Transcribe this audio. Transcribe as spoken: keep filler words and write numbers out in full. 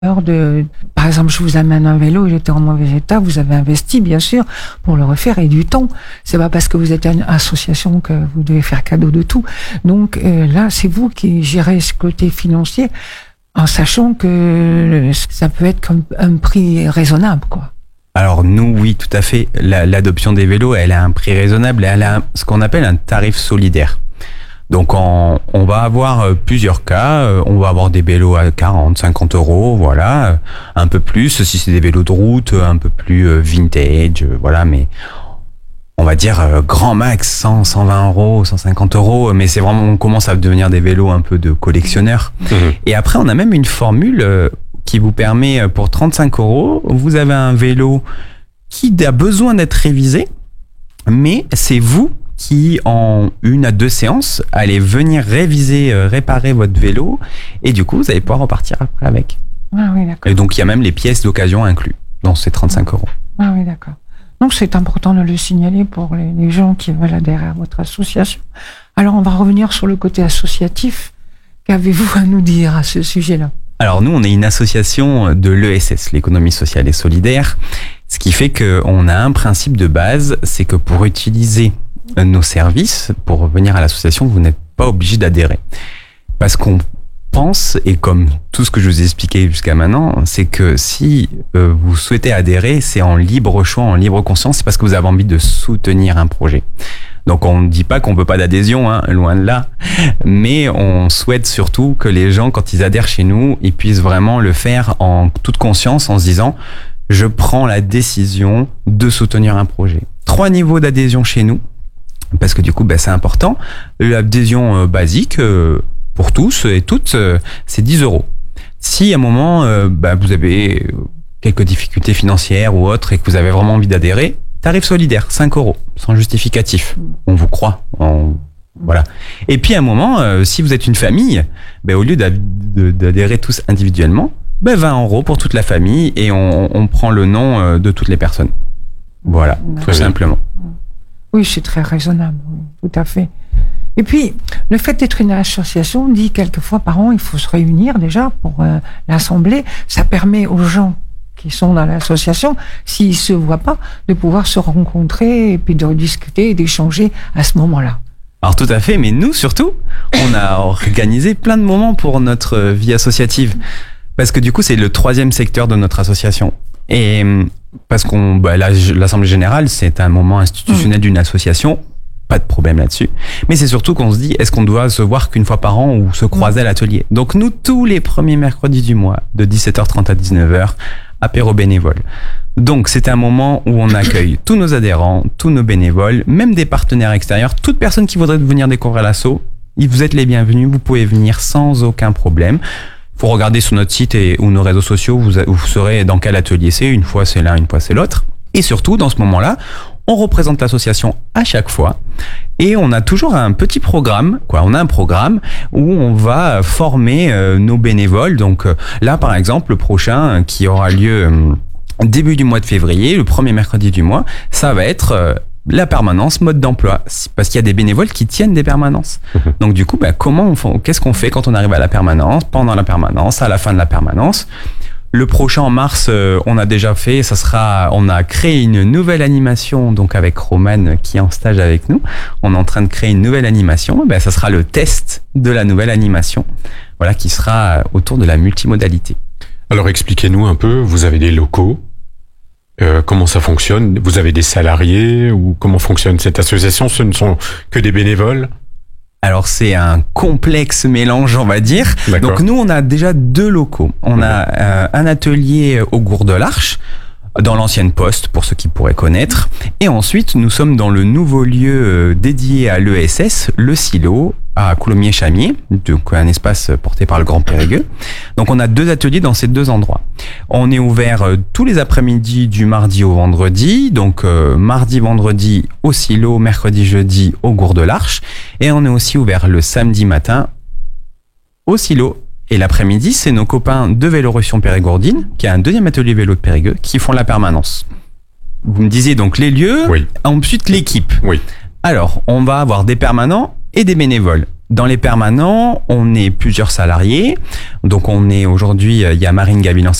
De, par exemple, je vous amène un vélo, il était en mauvais état, vous avez investi, bien sûr, pour le refaire et du temps. C'est pas parce que vous êtes une association que vous devez faire cadeau de tout. Donc euh, là, c'est vous qui gérez ce côté financier en sachant que ça peut être comme un prix raisonnable, quoi. Alors nous, oui, tout à fait. La, l'adoption des vélos, elle a un prix raisonnable et elle a un, ce qu'on appelle un tarif solidaire. Donc on, on va avoir plusieurs cas, on va avoir des vélos à quarante, cinquante euros, voilà, un peu plus si c'est des vélos de route, un peu plus vintage, voilà, mais on va dire grand max cent, cent vingt euros, cent cinquante euros, mais c'est vraiment, on commence à devenir des vélos un peu de collectionneurs. Mmh. Et après on a même une formule qui vous permet pour trente-cinq euros, vous avez un vélo qui a besoin d'être révisé, mais c'est vous qui, en une à deux séances, allez venir réviser, euh, réparer votre vélo, et du coup, vous allez pouvoir repartir après avec. Ah oui, d'accord. Et donc, il y a même les pièces d'occasion inclus dans ces trente-cinq euros. Ah oui, d'accord. Donc, c'est important de le signaler pour les, les gens qui veulent adhérer à votre association. Alors, on va revenir sur le côté associatif. Qu'avez-vous à nous dire à ce sujet-là ? Alors, nous, on est une association de l'E S S, l'économie sociale et solidaire, ce qui fait qu'on a un principe de base, c'est que pour utiliser nos services, pour venir à l'association, vous n'êtes pas obligé d'adhérer. Parce qu'on pense, et comme tout ce que je vous ai expliqué jusqu'à maintenant, c'est que si euh, vous souhaitez adhérer, c'est en libre choix, en libre conscience, c'est parce que vous avez envie de soutenir un projet. Donc on ne dit pas qu'on veut pas d'adhésion, hein, loin de là, mais on souhaite surtout que les gens, quand ils adhèrent chez nous, ils puissent vraiment le faire en toute conscience, en se disant « je prends la décision de soutenir un projet ». Trois niveaux d'adhésion chez nous. Parce que du coup, bah, c'est important. L'adhésion euh, basique, euh, pour tous et toutes, euh, c'est dix euros. Si à un moment, euh, bah, vous avez quelques difficultés financières ou autres et que vous avez vraiment envie d'adhérer, tarif solidaire, cinq euros, sans justificatif. On vous croit. On... Voilà. Et puis à un moment, euh, si vous êtes une famille, bah, au lieu d'adhérer tous individuellement, bah, vingt euros pour toute la famille et on, on prend le nom euh, de toutes les personnes. Voilà, tout simplement. Oui, c'est très raisonnable, oui, tout à fait. Et puis, le fait d'être une association, on dit quelquefois par an, il faut se réunir déjà pour euh, l'assemblée. Ça permet aux gens qui sont dans l'association, s'ils se voient pas, de pouvoir se rencontrer et puis de discuter et d'échanger à ce moment-là. Alors tout à fait, mais nous surtout, on a organisé plein de moments pour notre vie associative. Parce que du coup, c'est le troisième secteur de notre association. Et parce qu'on, bah, la, l'Assemblée Générale, c'est un moment institutionnel d'une association, pas de problème là-dessus. Mais c'est surtout qu'on se dit, est-ce qu'on doit se voir qu'une fois par an ou se croiser à l'atelier ? Donc nous, tous les premiers mercredis du mois, de dix-sept heures trente à dix-neuf heures, apéro bénévole. Donc c'est un moment où on accueille tous nos adhérents, tous nos bénévoles, même des partenaires extérieurs, toute personne qui voudrait venir découvrir l'asso, vous êtes les bienvenus, vous pouvez venir sans aucun problème. Faut regarder sur notre site et, ou nos réseaux sociaux, vous, vous saurez dans quel atelier c'est, une fois c'est l'un, une fois c'est l'autre. Et surtout, dans ce moment-là, on représente l'association à chaque fois et on a toujours un petit programme, quoi. On a un programme où on va former euh, nos bénévoles. Donc euh, là, par exemple, le prochain euh, qui aura lieu euh, début du mois de février, le premier mercredi du mois, ça va être euh, la permanence mode d'emploi, parce qu'il y a des bénévoles qui tiennent des permanences. Mmh. Donc du coup, bah, comment on fait, qu'est-ce qu'on fait quand on arrive à la permanence, pendant la permanence, à la fin de la permanence? Le prochain en mars, euh, on a déjà fait, ça sera, on a créé une nouvelle animation, donc avec Romane qui est en stage avec nous. On est en train de créer une nouvelle animation. Ben, ça sera le test de la nouvelle animation, voilà, qui sera autour de la multimodalité. Alors expliquez-nous un peu. Vous avez des locaux. Euh, comment ça fonctionne? Vous avez des salariés ou comment fonctionne cette association? Ce ne sont que des bénévoles? Alors c'est un complexe mélange, on va dire. D'accord. Donc nous on a déjà deux locaux. On mmh. a euh, un atelier au Gour de l'Arche, dans l'ancienne poste pour ceux qui pourraient connaître. Et ensuite nous sommes dans le nouveau lieu euh, dédié à l'E S S, le Silo, à Coulommiers-Chamiers, donc un espace porté par le Grand Périgueux. Donc on a deux ateliers dans ces deux endroits. On est ouvert euh, tous les après-midi du mardi au vendredi, donc euh, mardi, vendredi au Silo, mercredi, jeudi au Gour de l'Arche, et on est aussi ouvert le samedi matin au Silo. Et l'après-midi, c'est nos copains de Vélorussion Périgourdine, qui a un deuxième atelier vélo de Périgueux, qui font la permanence. Vous me disiez donc les lieux, oui. Ensuite l'équipe. Oui. Alors, on va avoir des permanents et des bénévoles. Dans les permanents, on est plusieurs salariés. Donc on est aujourd'hui, il y a Marine Gabilan